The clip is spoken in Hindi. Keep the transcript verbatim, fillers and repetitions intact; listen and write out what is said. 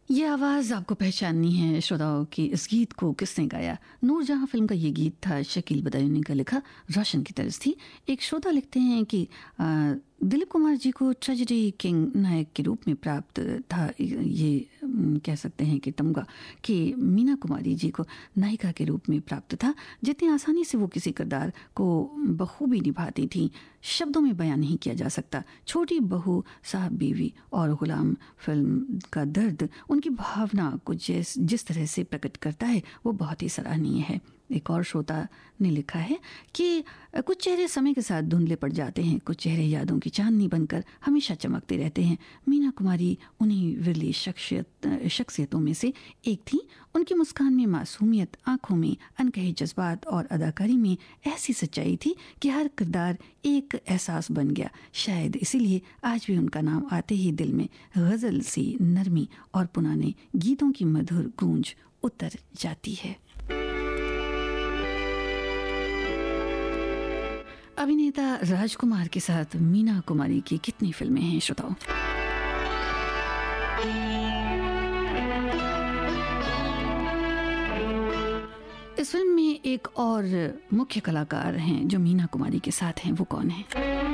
ये आवाज़ आपको पहचाननी है श्रोताओं की। इस गीत को किसने गाया? नूरजहां फिल्म का ये गीत था, शकील बदायूनी का लिखा, रोशन की तरज थी। एक श्रोता लिखते हैं कि आ, दिलीप कुमार जी को ट्रेजेडी किंग नायक के रूप में प्राप्त था ये कह सकते हैं कि तमगा कि मीना कुमारी जी को नायिका के रूप में प्राप्त था। जितनी आसानी से वो किसी किरदार को बखूबी निभाती थी, शब्दों में बयान नहीं किया जा सकता। छोटी बहू, साहब बीवी और गुलाम फिल्म का दर्द, उनकी भावना को जिस जिस तरह से प्रकट करता है वो बहुत ही सराहनीय है। एक और श्रोता ने लिखा है कि कुछ चेहरे समय के साथ धुंधले पड़ जाते हैं, कुछ चेहरे यादों की चांदनी बनकर हमेशा चमकते रहते हैं। मीना कुमारी उन्हीं विरली शख्सियत शख्सियतों में से एक थी। उनकी मुस्कान में मासूमियत, आंखों में अनकहे जज्बात और अदाकारी में ऐसी सच्चाई थी कि हर किरदार एक एहसास बन गया। शायद इसीलिए आज भी उनका नाम आते ही दिल में गजल सी नरमी और पुराने गीतों की मधुर गूंज उतर जाती है। अभिनेता राजकुमार के साथ मीना कुमारी की कितनी फिल्में हैं श्रोताओ। इस फिल्म में एक और मुख्य कलाकार हैं जो मीना कुमारी के साथ हैं, वो कौन है?